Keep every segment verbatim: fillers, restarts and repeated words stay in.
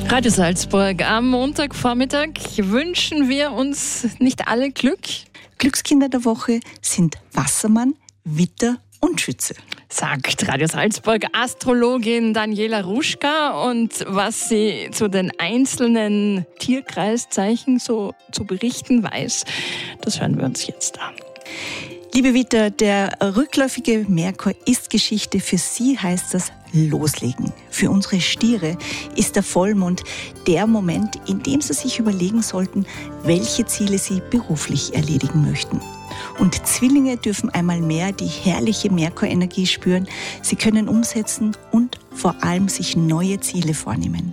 Radio Salzburg am Montagvormittag wünschen wir uns nicht alle Glück. Glückskinder der Woche sind Wassermann, Widder und Schütze. Sagt Radio Salzburg Astrologin Daniela Ruschka, und was sie zu den einzelnen Tierkreiszeichen so zu berichten weiß, das hören wir uns jetzt an. Liebe Widder, der rückläufige Merkur ist Geschichte. Für Sie heißt das Loslegen. Für unsere Stiere ist der Vollmond der Moment, in dem Sie sich überlegen sollten, welche Ziele Sie beruflich erledigen möchten. Und Zwillinge dürfen einmal mehr die herrliche Merkurenergie spüren. Sie können umsetzen und vor allem sich neue Ziele vornehmen.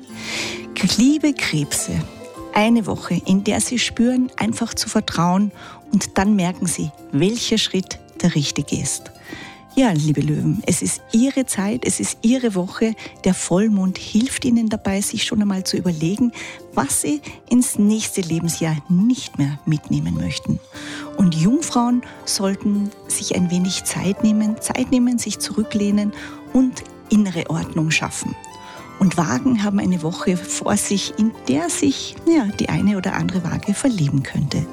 Liebe Krebse, eine Woche, in der Sie spüren, einfach zu vertrauen, und dann merken Sie, welcher Schritt der richtige ist. Ja, liebe Löwen, es ist Ihre Zeit, es ist Ihre Woche. Der Vollmond hilft Ihnen dabei, sich schon einmal zu überlegen, was Sie ins nächste Lebensjahr nicht mehr mitnehmen möchten. Und Jungfrauen sollten sich ein wenig Zeit nehmen, Zeit nehmen, sich zurücklehnen und innere Ordnung schaffen. Und Wagen haben eine Woche vor sich, in der sich ja, die eine oder andere Waage verlieben könnte.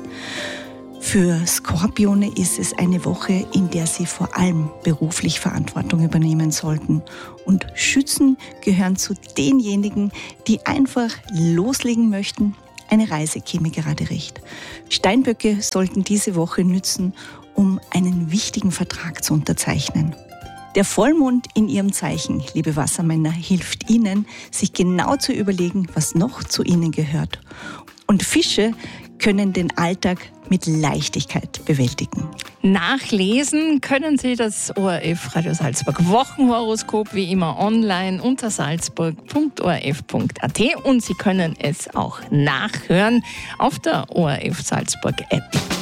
Für Skorpione ist es eine Woche, in der sie vor allem beruflich Verantwortung übernehmen sollten. Und Schützen gehören zu denjenigen, die einfach loslegen möchten. Eine Reise käme gerade recht. Steinböcke sollten diese Woche nützen, um einen wichtigen Vertrag zu unterzeichnen. Der Vollmond in Ihrem Zeichen, liebe Wassermänner, hilft Ihnen, sich genau zu überlegen, was noch zu Ihnen gehört. Und Fische können den Alltag mit Leichtigkeit bewältigen. Nachlesen können Sie das O R F Radio Salzburg Wochenhoroskop wie immer online unter salzburg punkt o r f punkt a t, und Sie können es auch nachhören auf der O R F Salzburg App.